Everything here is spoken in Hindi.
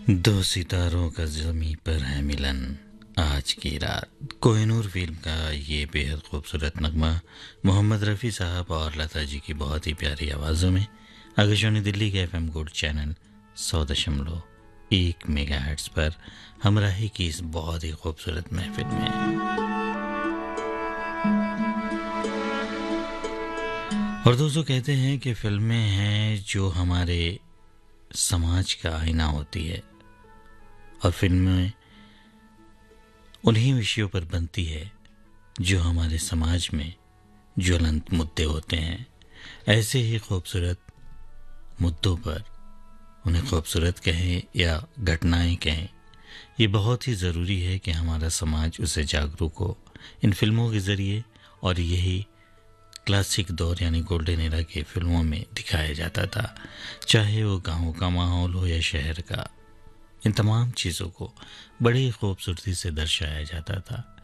दो सितारों का ज़मीं पर है मिलन आज की रात। कोहिनूर फिल्म का ये बेहद खूबसूरत नगमा मोहम्मद रफ़ी साहब और लता जी की बहुत ही प्यारी आवाज़ों में आकाशवाणी दिल्ली के एफएम गोल्ड चैनल 100.1 मेगाहर्ट्ज़ पर हमराही की इस बहुत ही खूबसूरत महफिल में। और दोस्तों, कहते हैं कि फिल्में हैं जो हमारे समाज का आईना होती है और फिल्में उन्हीं विषयों पर बनती है जो हमारे समाज में ज्वलंत मुद्दे होते हैं। ऐसे ही खूबसूरत मुद्दों पर, उन्हें खूबसूरत कहें या घटनाएं कहें, ये बहुत ही ज़रूरी है कि हमारा समाज उसे जागरूक हो इन फिल्मों के ज़रिए। और यही क्लासिक दौर यानी गोल्डन एरा की फिल्मों में दिखाया जाता था, चाहे वो गांव का माहौल हो या शहर का। इन तमाम चीज़ों को बड़ी खूबसूरती से दर्शाया जाता था।